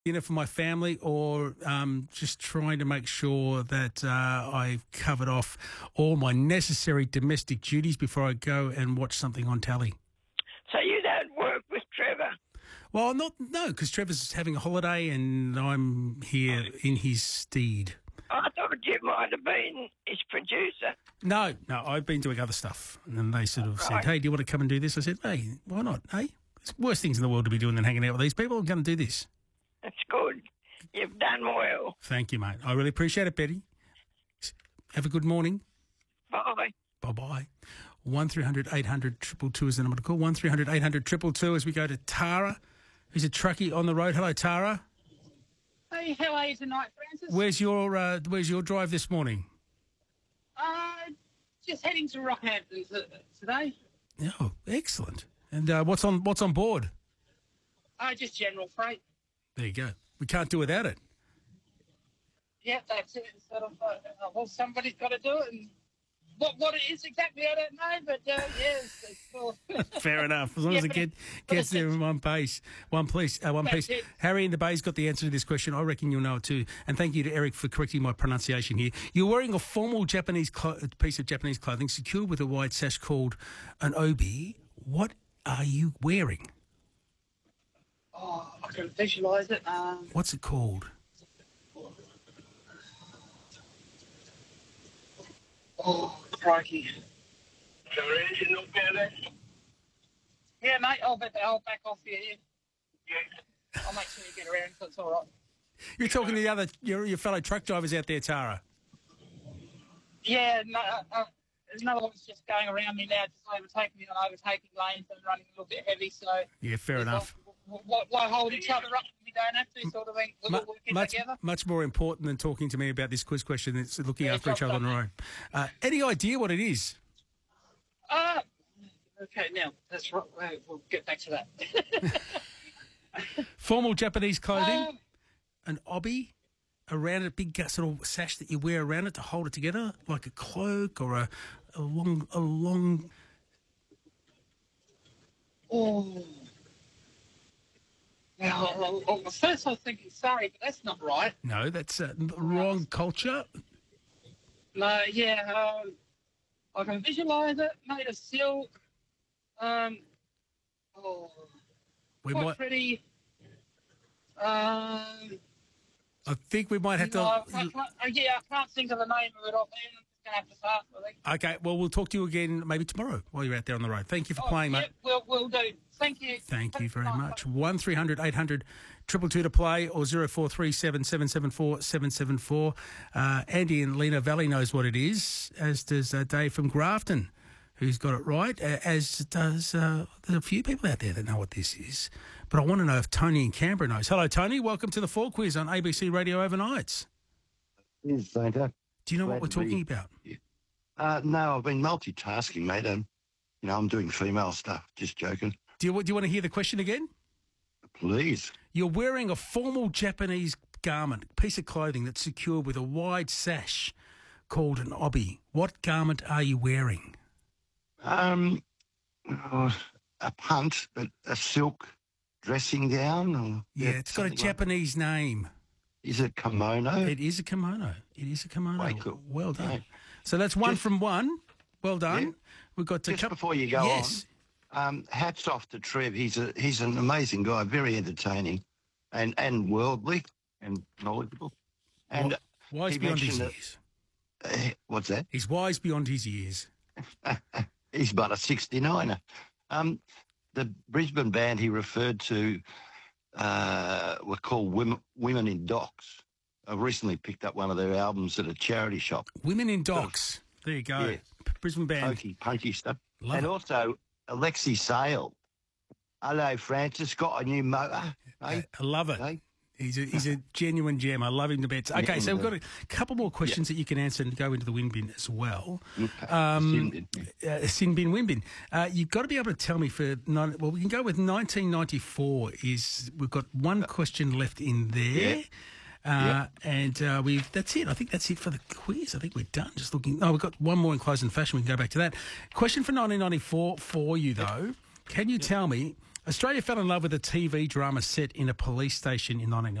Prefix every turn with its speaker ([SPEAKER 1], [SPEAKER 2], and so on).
[SPEAKER 1] dinner for my family, or just trying to make sure that I've covered off all my necessary domestic duties before I go and watch something on telly.
[SPEAKER 2] So you don't work with Trevor?
[SPEAKER 1] Well, no, because Trevor's having a holiday and I'm here in his stead.
[SPEAKER 2] I thought you might have been his producer.
[SPEAKER 1] No, I've been doing other stuff. And then they sort of said, hey, do you want to come and do this? I said, hey, why not, hey? There's worse things in the world to be doing than hanging out with these people. I'm going to do this.
[SPEAKER 2] That's good. You've done well.
[SPEAKER 1] Thank you, mate. I really appreciate it, Betty. Have a good morning.
[SPEAKER 2] Bye.
[SPEAKER 1] Bye-bye. 1300 800 222 is the number to call. 1300 800 222 as we go to Tara, who's a truckie on the road. Hello, Tara.
[SPEAKER 3] Hey, how are you tonight, Francis?
[SPEAKER 1] Where's your drive this morning?
[SPEAKER 3] Just heading to Rockhampton today.
[SPEAKER 1] Oh, excellent. And what's on board?
[SPEAKER 3] Just general freight.
[SPEAKER 1] There you go. We can't do without it.
[SPEAKER 3] Yeah, that's it. Sort of, well, somebody's got to do it, and what it is exactly, I don't know. But it's cool.
[SPEAKER 1] Fair enough. As long as it gets there in one piece.
[SPEAKER 3] It.
[SPEAKER 1] Harry in the Bay's got the answer to this question. I reckon you'll know it too. And thank you to Eric for correcting my pronunciation here. You're wearing a formal Japanese piece of Japanese clothing secured with a wide sash called an obi. What are you wearing?
[SPEAKER 3] Oh, I can visualise it.
[SPEAKER 1] What's it called?
[SPEAKER 3] Oh, crikey.
[SPEAKER 2] Sorry, you look better?
[SPEAKER 3] Yeah, mate, I'll back off you here.
[SPEAKER 2] Yeah.
[SPEAKER 3] I'll make sure you get around, so it's all right.
[SPEAKER 1] You're talking to your fellow truck drivers out there, Tara.
[SPEAKER 3] Yeah, no, there's another one's just going around me now, just overtaking me on overtaking lanes and running a little bit heavy, so...
[SPEAKER 1] Yeah, fair enough.
[SPEAKER 3] Why hold each other up if we don't have to, sort of thing? We're working together.
[SPEAKER 1] Much more important than talking to me about this quiz question. It's looking after each other on the road. Any idea what it is?
[SPEAKER 3] Okay, now, that's right. We'll get back to that.
[SPEAKER 1] Formal Japanese clothing, an obi around a big sort of sash that you wear around it to hold it together, like a cloak or a long...
[SPEAKER 3] Oh... Well, first I was thinking sari, but that's not right.
[SPEAKER 1] No, that's wrong culture.
[SPEAKER 3] No, yeah, I can visualise it, made of silk. Pretty.
[SPEAKER 1] I think we might have to...
[SPEAKER 3] I can't think of the name of it offhand. I'm just going to have to pass, I think.
[SPEAKER 1] Okay, well, we'll talk to you again maybe tomorrow while you're out there on the road. Thank you for playing, mate.
[SPEAKER 3] We'll do. Thank you.
[SPEAKER 1] Thank you very much. 1300 800 222 to play, or 0437 774 774. Andy in Lena Valley knows what it is, as does Dave from Grafton, who's got it right, as does there's a few people out there that know what this is. But I want to know if Tony in Canberra knows. Hello, Tony. Welcome to the Fall Quiz on ABC Radio Overnights.
[SPEAKER 4] Yes, Santa.
[SPEAKER 1] Do you know what we're talking about?
[SPEAKER 4] No, I've been multitasking, mate. I'm doing female stuff. Just joking.
[SPEAKER 1] Do you want to hear the question again?
[SPEAKER 4] Please.
[SPEAKER 1] You're wearing a formal Japanese garment, piece of clothing that's secured with a wide sash called an obi. What garment are you wearing?
[SPEAKER 4] A punt, but a silk dressing gown. Or,
[SPEAKER 1] it's got a Japanese name.
[SPEAKER 4] Is it kimono?
[SPEAKER 1] It is a kimono.
[SPEAKER 4] Quite cool.
[SPEAKER 1] Well done.
[SPEAKER 4] Right.
[SPEAKER 1] So that's one from one. Well done.
[SPEAKER 4] Yeah.
[SPEAKER 1] We've got to...
[SPEAKER 4] Just before you go on, hats off to Trev. He's an amazing guy, very entertaining and worldly and knowledgeable. And
[SPEAKER 1] wise beyond his years.
[SPEAKER 4] What's that?
[SPEAKER 1] He's wise beyond his years.
[SPEAKER 4] He's but a 69er. The Brisbane band he referred to were called Women in Docks. I recently picked up one of their albums at a charity shop.
[SPEAKER 1] Women in Docks. There you go.
[SPEAKER 4] Yeah.
[SPEAKER 1] Brisbane band.
[SPEAKER 4] Punky stuff.
[SPEAKER 1] Love it.
[SPEAKER 4] Also, Alexi Sale. Hello, Francis. Got a new motor.
[SPEAKER 1] I love it.
[SPEAKER 4] Hey?
[SPEAKER 1] He's a genuine gem. I love him to bits. Okay, so we've got a couple more questions that you can answer and go into the win bin as well. Sin bin, win bin. You've got to be able to tell me we can go with 1994. We've got one question left in there. And that's it. I think that's it for the quiz. I think we're done. Just looking. We've got one more in closing fashion. We can go back to that. Question for 1994 for you, though. Can you tell me, Australia fell in love with a TV drama set in a police station in 1994?